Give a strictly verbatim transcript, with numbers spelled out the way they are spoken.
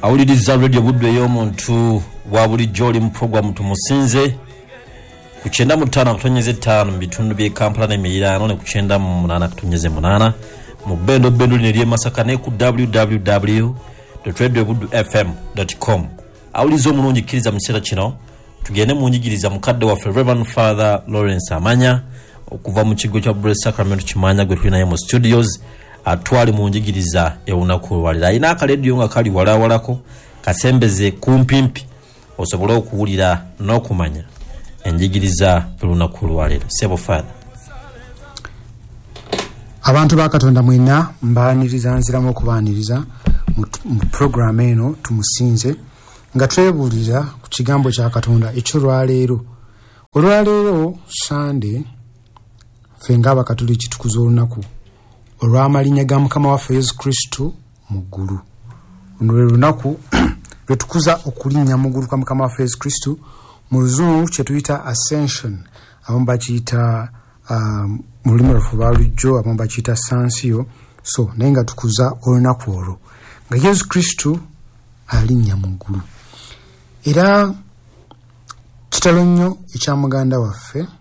awuliriza radio budde y'omuntu wa bulijjo oli mu program tumusinze ku kyenda mu ttaano akutonyeze ttaano mu bitundu by'e Kampala n'emiriraano ne ku kyenda mu munaana akutonyeze munaana mu bendo bendo linery'e Masaka ne ku w w w dot radio buddu f m dot com. Awuliza omulungi kkiriza mu kiseera kino tugende mu njigiriza mukadde waffe Reverend Father Lawrence Amanya okuva mu kigo kya Blessed Sacrament Kimanya gwe tulinayo mu studios atwali mu njigiriza ewunaku olwalira. Ayina akaleediyo nga kali walawalako kasembeze kumpimpi osobola okuwulira n'okumanya enjigiriza olunaku olwaliro. Sebo Father. Abantu ba Katonda mwina mbaaniriza nziramu okubaaniriza mu program eno tumusinze nga twebuulira ku kigambo kya Katonda eky'olwaleero. Olwaleero Sunday ffe ng'Abakatoliki tukuza olunaku olw'amalinnya ga Mukama waffe Yesu Kristo mu ggulu. Luno lwe lunaku lwe tukuza okulinnya mu ggulu kwa Mukama waffe Yesu Kristo, mu Luzungu kye tuyita Ascension, abamu bakiyita um, mu lulimi lwaffe olwalujjo abamu bakiyita Sansio. So naye nga tukuza olunaku olwo nga Yesu Kristo alinnya mu ggulu. Era kitalo nnyo ekya muganda waffe